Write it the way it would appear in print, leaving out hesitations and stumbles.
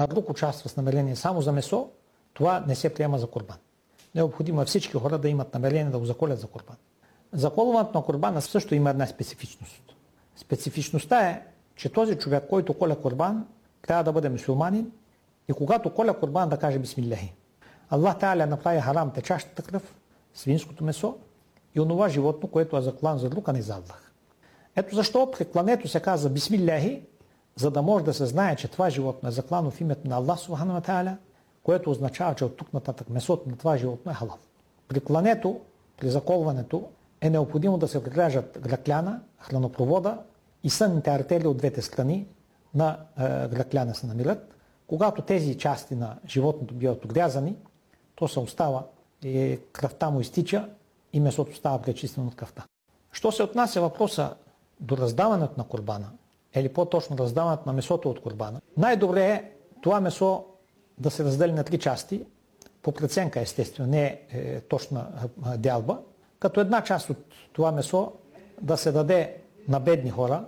а друг участва с намерение само за месо, това не се приема за курбан. Необходимо е всички хора да имат намерение да го заколят за курбан. Заколването на курбана също има една специфичност. Специфичността е, че този човек, който коля курбан, трябва да бъде мюсюлманин и когато коля курбан да каже бисмилляхи. Аллах Та'аля направи харам течащата кръв, свинското месо и онова животно, което е заклан за друг, а не за Аллах. Ето защо при клането се казва бисмилляхи, за да може да се знае, че това животно е заклано в името на Аллах Субхану ва Та'аля, което означава, че от тук нататък месото на това животно е халал. При клането, при заколването е необходимо да се прилежат гръкляна, хранопровода и сънните артерии от двете страни на гръкляна се намират. Когато тези части на животното биват отрязани, то се остава и кръвта му изтича и месото става пречистено от кръвта. Що се отнася въпроса до раздаването на курбана, или по-точно раздаването на месото от курбана, най-добре е това месо да се раздели на 3 части, по преценка естествено, не е точна дялба, като една част от това месо да се даде на бедни хора,